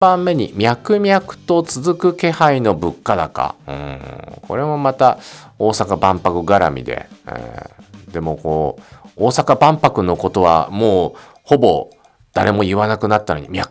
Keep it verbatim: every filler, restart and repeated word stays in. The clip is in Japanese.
番目に脈々と続く気配の物価高。うん、これもまた大阪万博絡みで、えー、でもこう大阪万博のことはもうほぼ誰も言わなくなったのに、脈